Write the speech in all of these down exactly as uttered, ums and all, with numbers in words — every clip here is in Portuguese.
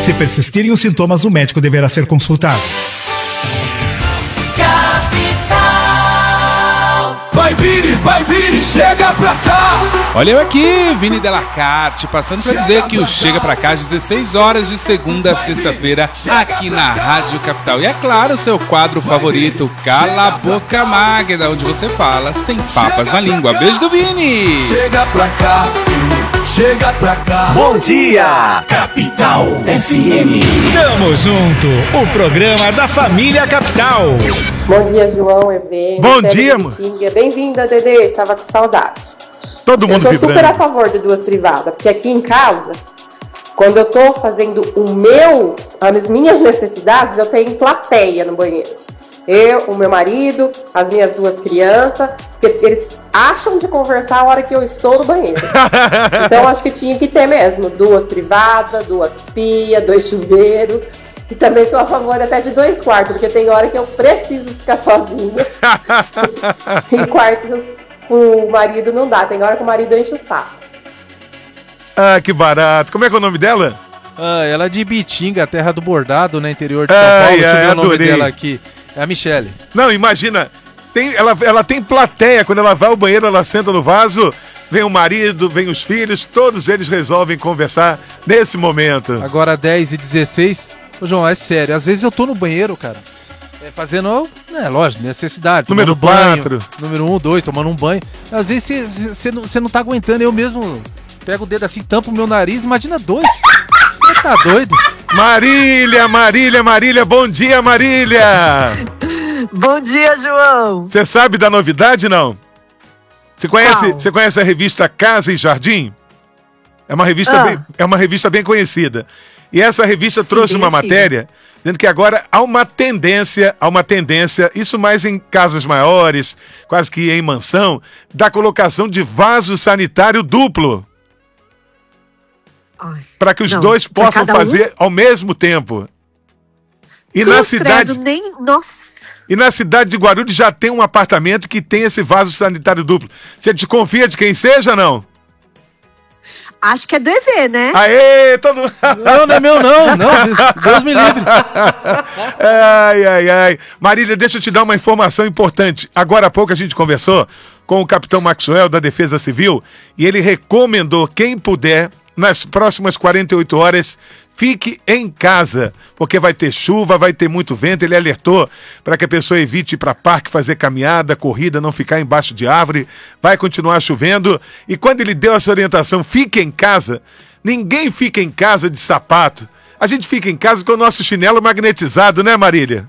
Se persistirem os sintomas, o médico deverá ser consultado. Vai vir, vai vir, chega pra cá. Olha eu aqui, Vini Delacarte, passando pra dizer que o Chega Pra Cá às dezesseis horas de segunda a sexta-feira aqui na Rádio Capital. E é claro, seu quadro favorito, Cala a Boca Magda, onde você fala sem papas na língua. Beijo do Vini. Chega pra cá, chega pra cá. Bom dia, Capital F M. Tamo junto, o programa da família Capital. Bom dia, João, Evê. Bom dia, amor. Bem-vinda, Dedê. Estava com saudade. Todo mundo Eu sou vibrando. super a favor de duas privadas, porque aqui em casa, quando eu tô fazendo o meu, as minhas necessidades, eu tenho plateia no banheiro. Eu, o meu marido, as minhas duas crianças, porque eles acham de conversar a hora que eu estou no banheiro. Então, acho que tinha que ter mesmo duas privadas, duas pias, dois chuveiros. E também sou a favor até de dois quartos, porque tem hora que eu preciso ficar sozinha. Em quarto com o marido não dá, tem hora que o marido enche o saco. Ah, que barato. Como é que é o nome dela? Ah, ela é de Bitinga, terra do bordado, né, interior de São Ai, Paulo. Deixa eu ai, ver o nome adorei. dela aqui. É a Michele. Não, imagina, tem, ela, ela tem plateia, quando ela vai ao banheiro, ela senta no vaso, vem o marido, vem os filhos, todos eles resolvem conversar nesse momento. Agora dez e dezesseis. Ô, João, é sério, às vezes eu tô no banheiro, cara, é, fazendo, é lógico, necessidade. Número banho, quatro. Número um, dois, tomando um banho. Às vezes você não, não tá aguentando, eu mesmo pego o dedo assim, tampo o meu nariz, imagina dois. Você tá doido? Marília, Marília, Marília, bom dia, Marília! Bom dia, João! Você sabe da novidade, não? Você conhece, Qual? você conhece a revista Casa e Jardim? É uma revista, Ah. bem, é uma revista bem conhecida. E essa revista Sim, trouxe bem uma antiga. matéria dizendo que agora há uma tendência, há uma tendência, isso mais em casas maiores, quase que em mansão, da colocação de vaso sanitário duplo, Ai, para que os não, dois pra possam cada um? fazer ao mesmo tempo. E cruz, na cidade, credo, nem... Nossa! e na cidade de Guarulhos já tem um apartamento que tem esse vaso sanitário duplo. Você desconfia de quem seja, não? Acho que é do E V, né? Aê, todo Não, não é meu não, não, Deus me livre. Ai, ai, ai. Marília, deixa eu te dar uma informação importante. Agora há pouco a gente conversou com o capitão Maxwell da Defesa Civil e ele recomendou quem puder, nas próximas quarenta e oito horas, fique em casa, porque vai ter chuva, vai ter muito vento. Ele alertou para que a pessoa evite ir para parque, fazer caminhada, corrida, não ficar embaixo de árvore. Vai continuar chovendo. E quando ele deu essa orientação, fique em casa, ninguém fica em casa de sapato. A gente fica em casa com o nosso chinelo magnetizado, né, Marília?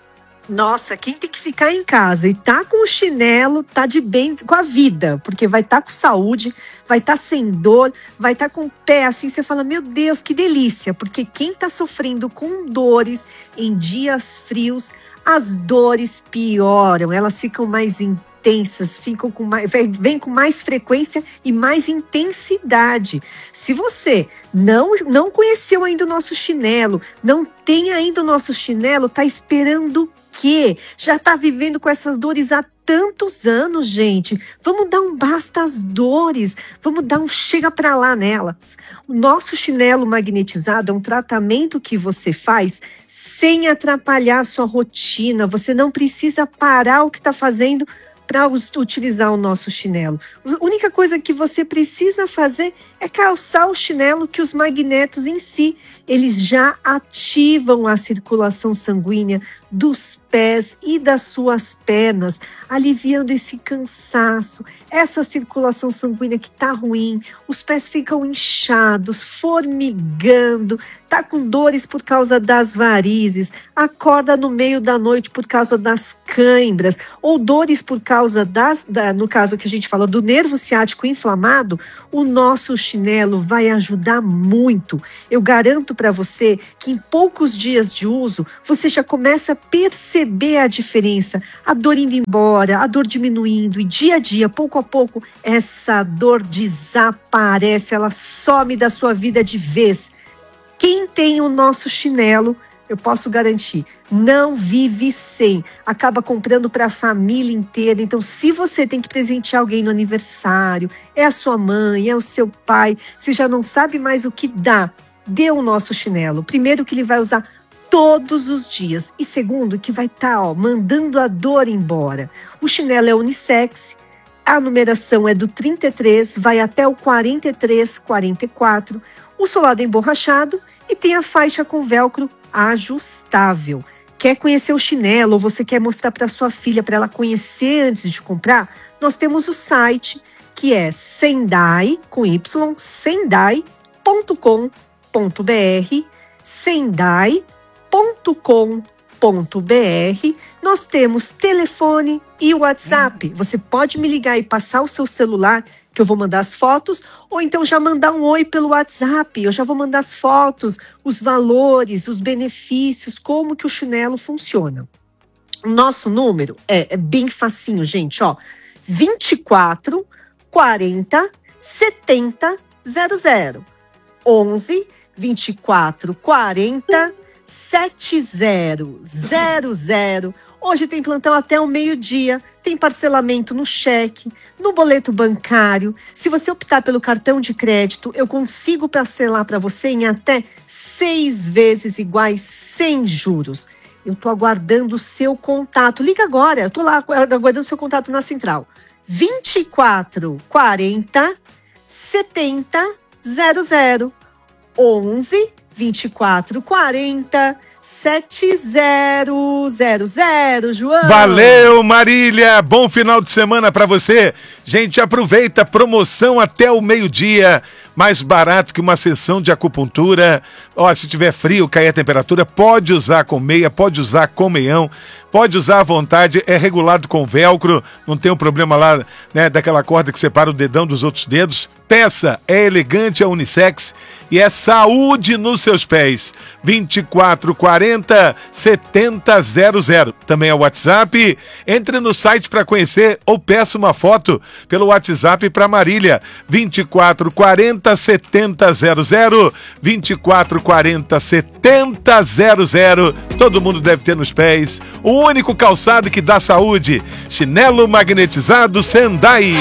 Nossa, quem tem que ficar em casa e tá com o chinelo, tá de bem com a vida, porque vai estar tá com saúde, vai estar tá sem dor, vai estar tá com o pé assim, você fala, meu Deus, que delícia, porque quem tá sofrendo com dores em dias frios, as dores pioram, elas ficam mais intensas, ficam com mais, vem com mais frequência e mais intensidade. Se você não, não conheceu ainda o nosso chinelo, não tem ainda o nosso chinelo, tá esperando que já está vivendo com essas dores há tantos anos, gente. Vamos dar um basta às dores, vamos dar um chega pra lá nelas. O nosso chinelo magnetizado é um tratamento que você faz sem atrapalhar a sua rotina. Você não precisa parar o que está fazendo para utilizar o nosso chinelo. A única coisa que você precisa fazer é calçar o chinelo, que os magnetos em si, eles já ativam a circulação sanguínea dos pés e das suas pernas, aliviando esse cansaço, essa circulação sanguínea que tá ruim, os pés ficam inchados, formigando, tá com dores por causa das varizes, acorda no meio da noite por causa das cãibras, ou dores por causa das, da, no caso que a gente falou, do nervo ciático inflamado, o nosso chinelo vai ajudar muito. Eu garanto para você que em poucos dias de uso, você já começa a perceber a diferença, a dor indo embora, a dor diminuindo, e dia a dia, pouco a pouco, essa dor desaparece, ela some da sua vida de vez. Quem tem o nosso chinelo, eu posso garantir, não vive sem, acaba comprando para a família inteira. Então, se você tem que presentear alguém no aniversário, é a sua mãe, é o seu pai, você já não sabe mais o que dá, dê o nosso chinelo. Primeiro, que ele vai usar todos os dias. E segundo, que vai estar tá, mandando a dor embora. O chinelo é unissex, a numeração é do trinta e três, vai até o quarenta e três, quarenta e quatro. O solado é emborrachado e tem a faixa com velcro ajustável. Quer conhecer o chinelo ou você quer mostrar para sua filha, para ela conhecer antes de comprar? Nós temos o site que é Sendai, com Y, sendai ponto com ponto br, sendai ponto com ponto br. Nós temos telefone e WhatsApp. Você pode me ligar e passar o seu celular, que eu vou mandar as fotos, ou então já mandar um oi pelo WhatsApp. Eu já vou mandar as fotos, os valores, os benefícios, como que o chinelo funciona. O nosso número é, é bem facinho, gente, ó. vinte e quatro, quarenta, setenta, zero zero. onze, vinte e quatro, quarenta, setenta, zero zero. Hoje tem plantão até o meio-dia, tem parcelamento no cheque, no boleto bancário. Se você optar pelo cartão de crédito, eu consigo parcelar para você em até seis vezes iguais, sem juros. Eu tô aguardando o seu contato. Liga agora, eu tô lá aguardando o seu contato na central. vinte e quatro, quarenta, setenta, zero zero. onze, vinte e quatro, quarenta, setenta, zero zero, João. Valeu, Marília. Bom final de semana pra você. Gente, aproveita, promoção até o meio-dia. Mais barato que uma sessão de acupuntura. Ó, se tiver frio, cair a temperatura, pode usar com meia, pode usar com meião, pode usar à vontade, é regulado com velcro, não tem um problema lá, né, daquela corda que separa o dedão dos outros dedos. Peça, é elegante, é unissex e é saúde nos seus pés. vinte e quatro, quarenta, setenta, zero zero. Também é o WhatsApp. Entre no site para conhecer ou peça uma foto pelo WhatsApp para Marília. vinte e quatro, quarenta, setenta, zero zero. vinte e quatro, quarenta, setenta, zero zero. Todo mundo deve ter nos pés o único calçado que dá saúde. Chinelo magnetizado Sendai.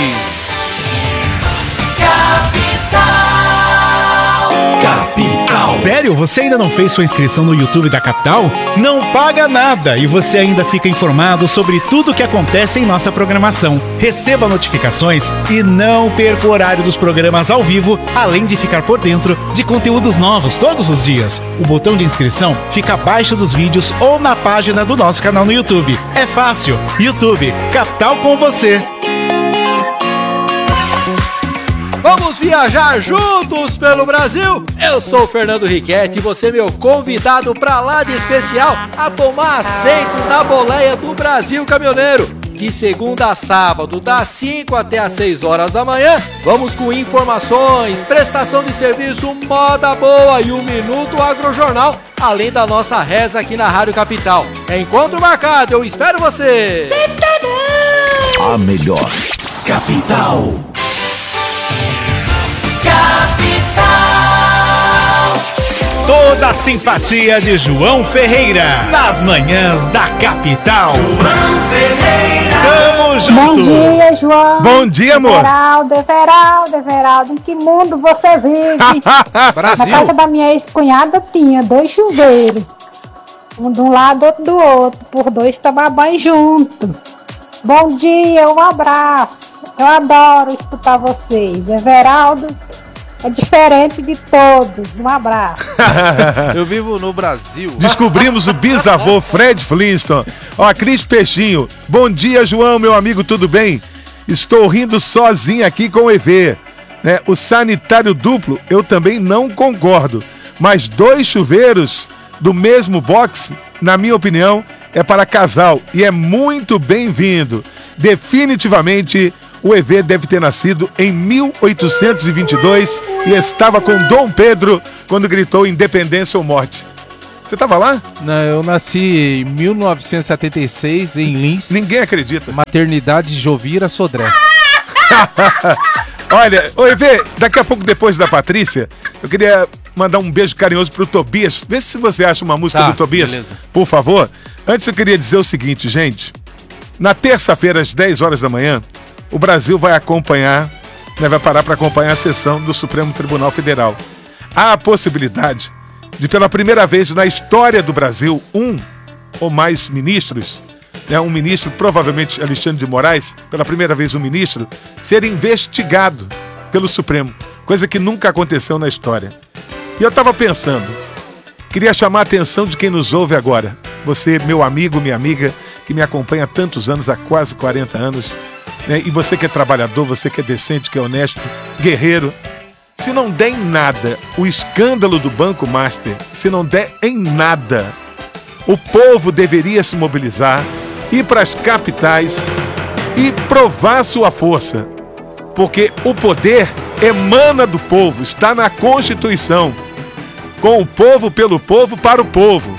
Capital. Sério? Você ainda não fez sua inscrição no YouTube da Capital? Não paga nada e você ainda fica informado sobre tudo o que acontece em nossa programação. Receba notificações e não perca o horário dos programas ao vivo, além de ficar por dentro de conteúdos novos todos os dias. O botão de inscrição fica abaixo dos vídeos ou na página do nosso canal no YouTube. É fácil. YouTube, Capital com você. Vamos viajar juntos pelo Brasil? Eu sou o Fernando Riquetti e você é meu convidado para lá de especial a tomar assento na boleia do Brasil Caminhoneiro. De segunda a sábado, das cinco até as seis horas da manhã, vamos com informações, prestação de serviço, moda boa e um minuto agrojornal, além da nossa reza aqui na Rádio Capital. É encontro marcado, eu espero você! A melhor Capital. Toda a simpatia de João Ferreira nas manhãs da Capital. João Ferreira. Tamo junto. Bom dia, João. Bom dia, amor. Everaldo, Everaldo, Everaldo. Em que mundo você vive? Brasil. Na casa da minha ex-cunhada tinha dois chuveiros. Um de um lado, outro do outro. Por dois tomar banho junto. Bom dia, um abraço. Eu adoro escutar vocês. Everaldo é diferente de todos. Um abraço. Eu vivo no Brasil. Descobrimos o bisavô Fred Flintstone. Ó, Cris Peixinho. Bom dia, João, meu amigo, tudo bem? Estou rindo sozinho aqui com o E V. Né? O sanitário duplo, eu também não concordo. Mas dois chuveiros do mesmo box, na minha opinião, é para casal e é muito bem-vindo. Definitivamente, o E V deve ter nascido em mil oitocentos e vinte e dois e estava com Dom Pedro quando gritou independência ou morte. Você estava lá? Não, eu nasci em mil novecentos e setenta e seis em Lins. Ninguém acredita. Maternidade Jovira Sodré. Olha, ô E V, daqui a pouco depois da Patrícia, eu queria mandar um beijo carinhoso pro Tobias. Vê se você acha uma música Tá, do Tobias, beleza. por favor. Antes eu queria dizer o seguinte, gente. Na terça-feira, às dez horas da manhã, o Brasil vai acompanhar, né, vai parar para acompanhar a sessão do Supremo Tribunal Federal. há a possibilidade de, pela primeira vez na história do Brasil, um ou mais ministros, né, um ministro, provavelmente Alexandre de Moraes, pela primeira vez um ministro, ser investigado pelo Supremo, coisa que nunca aconteceu na história. E eu estava pensando, queria chamar a atenção de quem nos ouve agora. Você, meu amigo, minha amiga, que me acompanha há tantos anos, há quase quarenta anos, né, e você que é trabalhador, você que é decente, que é honesto, guerreiro, se não der em nada o escândalo do Banco Master, se não der em nada, o povo deveria se mobilizar, ir para as capitais e provar sua força. Porque o poder emana do povo, está na Constituição. Com o povo, pelo povo, para o povo.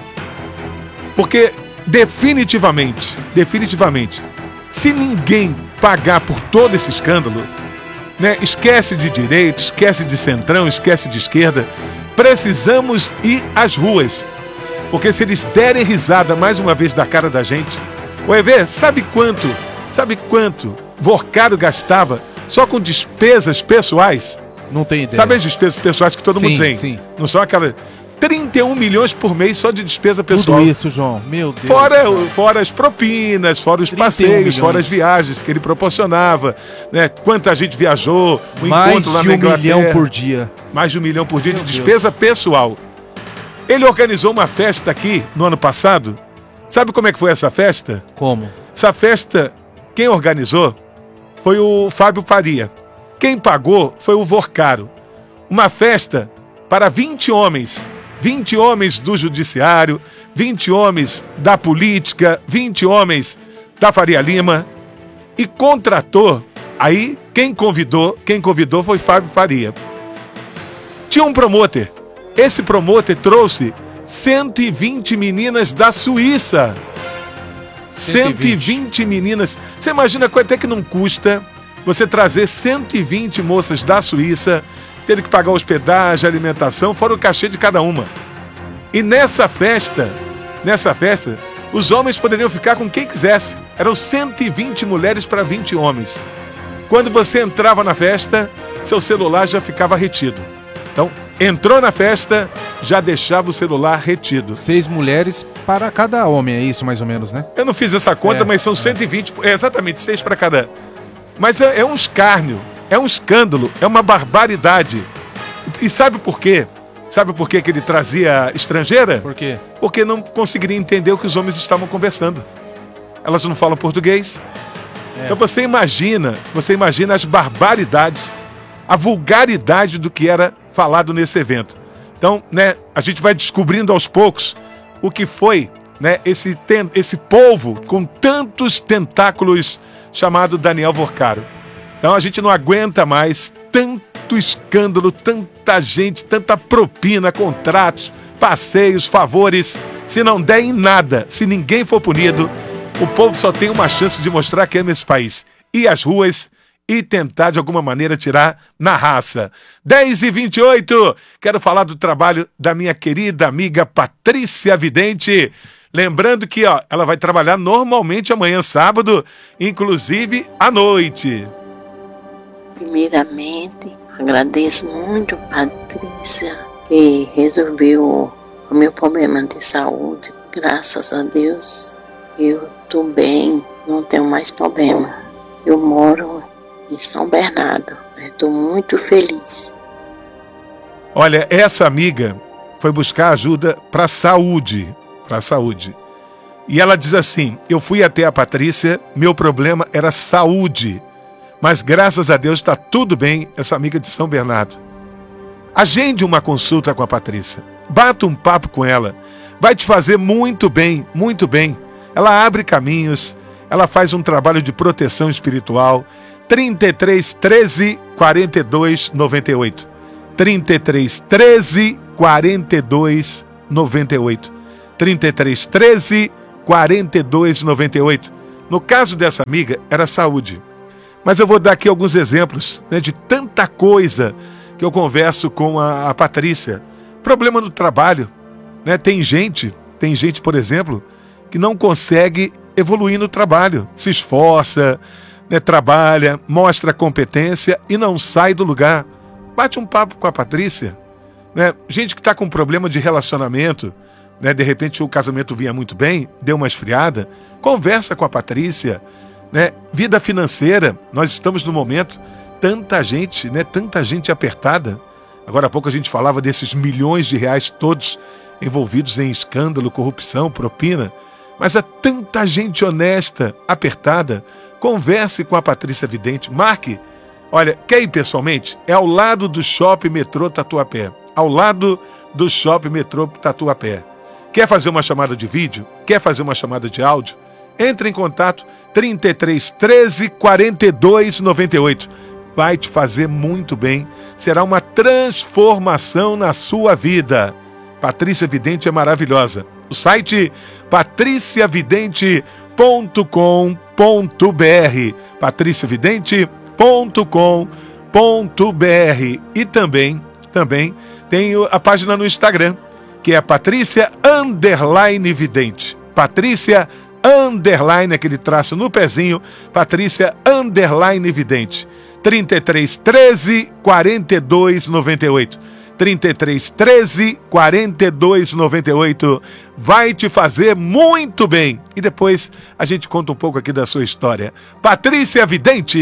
Porque definitivamente, definitivamente, se ninguém pagar por todo esse escândalo, né, esquece de direita, esquece de centrão, esquece de esquerda, precisamos ir às ruas. Porque se eles derem risada mais uma vez da cara da gente, o E V, sabe quanto, sabe quanto Vorcaro gastava só com despesas pessoais? Não tem ideia. Sabe as despesas pessoais que todo Sim, mundo tem? sim. Não são aquelas... trinta e um milhões por mês só de despesa pessoal. Tudo isso, João. Meu Deus. Fora, fora as propinas, fora os passeios, milhões. fora as viagens que ele proporcionava, né? Quanta gente viajou, o Mais encontro lá de na um Inglaterra. milhão por dia. Mais de um milhão por dia Meu de despesa Deus. pessoal. Ele organizou uma festa aqui no ano passado. Sabe como é que foi essa festa? Como? Essa festa, quem organizou foi o Fábio Faria. Quem pagou foi o Vorcaro. Uma festa para vinte homens. vinte homens do judiciário, vinte homens da política, vinte homens da Faria Lima. E contratou, aí quem convidou, quem convidou foi Fábio Faria. Tinha um promotor. Esse promotor trouxe cento e vinte meninas da Suíça. cento e vinte meninas. Você imagina quanto é que não custa você trazer cento e vinte moças da Suíça, ter que pagar hospedagem, alimentação, fora o cachê de cada uma. E nessa festa, nessa festa, os homens poderiam ficar com quem quisesse. Eram cento e vinte mulheres para vinte homens. Quando você entrava na festa, seu celular já ficava retido. Então, entrou na festa, já deixava o celular retido. Seis mulheres para cada homem, é isso mais ou menos, né? Eu não fiz essa conta, É, mas são cento e vinte, é exatamente, seis para cada. Mas é, é um escárnio, é um escândalo, é uma barbaridade. E sabe por quê? Sabe por quê que ele trazia estrangeira? Por quê? Porque não conseguiria entender o que os homens estavam conversando. Elas não falam português. É. Então você imagina, você imagina as barbaridades, a vulgaridade do que era falado nesse evento. Então, né, a gente vai descobrindo aos poucos o que foi, né, esse, ten, esse povo com tantos tentáculos chamado Daniel Vorcaro. Então a gente não aguenta mais tanto escândalo, tanta gente, tanta propina, contratos, passeios, favores. Se não der em nada, se ninguém for punido, o povo só tem uma chance de mostrar que ama esse país. Ir às ruas e tentar de alguma maneira tirar na raça. dez e vinte e oito, quero falar do trabalho da minha querida amiga Patrícia Vidente. Lembrando que ó, ela vai trabalhar normalmente amanhã, sábado, inclusive à noite. Primeiramente, agradeço muito a Patrícia que resolveu o meu problema de saúde. Graças a Deus, eu estou bem, não tenho mais problema. Eu moro em São Bernardo, estou muito feliz. Olha, essa amiga foi buscar ajuda para a saúde, para a saúde. E ela diz assim, eu fui até a Patrícia, meu problema era saúde, mas graças a Deus está tudo bem, essa amiga de São Bernardo. Agende uma consulta com a Patrícia, bata um papo com ela, vai te fazer muito bem, muito bem. Ela abre caminhos, ela faz um trabalho de proteção espiritual. trinta e três, treze, quarenta e dois, noventa e oito. trinta e três, treze, quarenta e dois, noventa e oito. trinta e três, treze, quarenta e dois, noventa e oito. No caso dessa amiga, era saúde. Mas eu vou dar aqui alguns exemplos, né, de tanta coisa que eu converso com a, a Patrícia. Problema no trabalho, né? Tem gente, tem gente, por exemplo, que não consegue evoluir no trabalho. Se esforça, né, trabalha, mostra competência e não sai do lugar. Bate um papo com a Patrícia. né? Gente que está com problema de relacionamento, né? De repente o casamento vinha muito bem, deu uma esfriada, conversa com a Patrícia, né? Vida financeira, nós estamos no momento, tanta gente, né? Tanta gente apertada. Agora há pouco a gente falava desses milhões de reais todos envolvidos em escândalo, corrupção, propina, mas há tanta gente honesta, apertada. Converse com a Patrícia Vidente, marque. Olha, quer ir pessoalmente? É ao lado do Shopping Metrô Tatuapé. Ao lado do Shopping Metrô Tatuapé. Quer fazer uma chamada de vídeo? Quer fazer uma chamada de áudio? Entre em contato trinta e três, treze, quarenta e dois, noventa e oito. Vai te fazer muito bem. Será uma transformação na sua vida. Patrícia Vidente é maravilhosa. O site patricia vidente ponto com ponto br, patricia vidente ponto com ponto br. E também, também tem a página no Instagram, que é Patrícia underline Vidente. Patrícia underline, aquele traço no pezinho, Patrícia underline Vidente. trinta e três, treze, quarenta e dois, noventa e oito. trinta e três, treze, quarenta e dois, noventa e oito. Vai te fazer muito bem. E depois a gente conta um pouco aqui da sua história. Patrícia Vidente.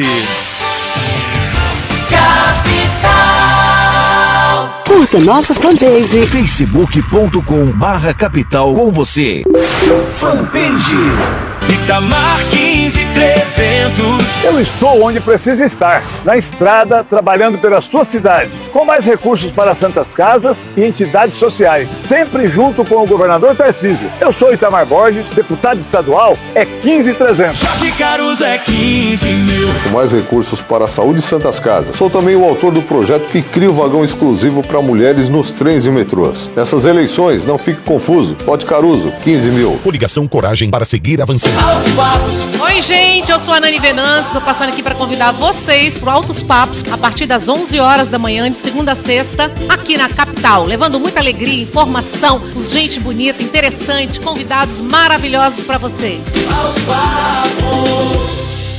Capital. Curta nossa fanpage facebook ponto com barra capital com você. Fanpage Itamar quinze trezentos. Eu estou onde precisa estar, na estrada, trabalhando pela sua cidade, com mais recursos para santas casas e entidades sociais, sempre junto com o governador Tarcísio. Eu sou Itamar Borges, deputado estadual, é quinze trezentos. Jorge Caruso é quinze mil. Com mais recursos para a saúde e santas casas. Sou também o autor do projeto que cria o vagão exclusivo para mulheres nos trens e metrôs. Nessas eleições, não fique confuso. Vote Caruso, quinze mil. Coligação Coragem para seguir avançando. Oi, gente, eu sou a Nani Venâncio, estou passando aqui para convidar vocês para o Altos Papos, a partir das onze horas da manhã, de segunda a sexta, aqui na capital, levando muita alegria, informação, gente bonita, interessante, convidados maravilhosos para vocês. Altos Papos.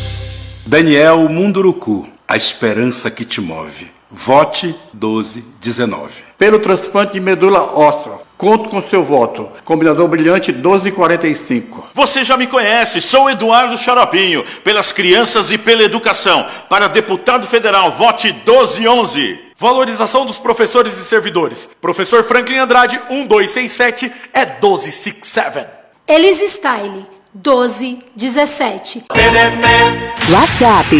Daniel Munduruku, a esperança que te move. Vote doze dezenove. Pelo transplante de medula óssea, conto com seu voto. Combinador brilhante doze quarenta e cinco. Você já me conhece, sou Eduardo Xaropinho. Pelas crianças e pela educação. Para deputado federal, vote doze onze. Valorização dos professores e servidores. Professor Franklin Andrade, um dois seis sete, é doze sessenta e sete. Elis Style, doze dezessete. WhatsApp.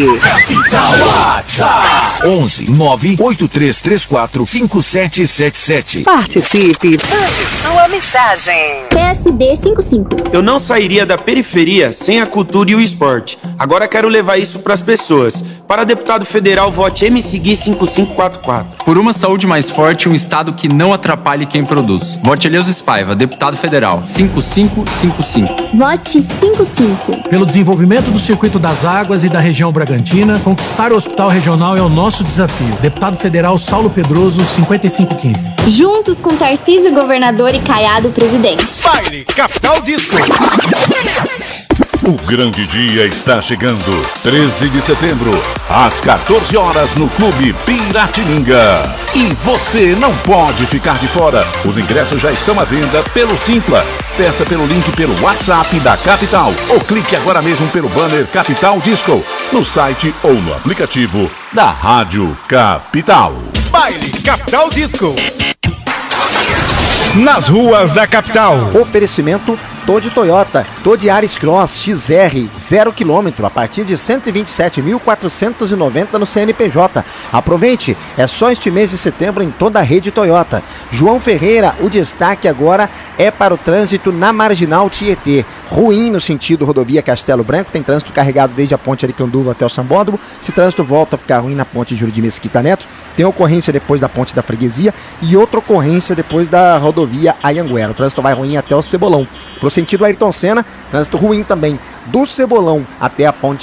WhatsApp. onze nove oito três três quatro cinco sete sete sete. Participe. Mande sua mensagem. P S D cinquenta e cinco. Eu não sairia da periferia sem a cultura e o esporte. Agora quero levar isso para as pessoas. Para deputado federal, vote M C Gui cinco cinco quatro quatro. Por uma saúde mais forte, um estado que não atrapalhe quem produz. Vote Eleusis Spaiva, deputado federal, cinco cinco cinco cinco. Vote cinquenta e cinco. Pelo desenvolvimento do circuito das águas e da região Bragantina, conquistar o hospital regional é o nosso desafio. Deputado federal Saulo Pedroso, cinquenta e cinco quinze. Juntos com Tarcísio, governador, e Caiado, presidente. Baile Capital Disco. O grande dia está chegando. treze de setembro, às quatorze horas, no Clube Piratininga. E você não pode ficar de fora. Os ingressos já estão à venda pelo Simpla. Peça pelo link pelo WhatsApp da Capital. Ou clique agora mesmo pelo banner Capital Disco, no site ou no aplicativo da Rádio Capital. Baile Capital Disco. Nas ruas da capital. Oferecimento Todi Toyota, Todi Yaris Cross X R, zero quilômetro, a partir de cento e vinte e sete mil quatrocentos e noventa no C N P J. Aproveite, é só este mês de setembro em toda a rede Toyota. João Ferreira, o destaque agora é para o trânsito na Marginal Tietê. Ruim no sentido rodovia Castelo Branco, tem trânsito carregado desde a ponte Aricanduva até o Sambódromo. Esse trânsito volta a ficar ruim na ponte Júlio de Mesquita Neto. Tem ocorrência depois da ponte da Freguesia e outra ocorrência depois da rodovia Anhanguera. O trânsito vai ruim até o Cebolão. Pro sentido Ayrton Senna, trânsito ruim também do Cebolão até a ponte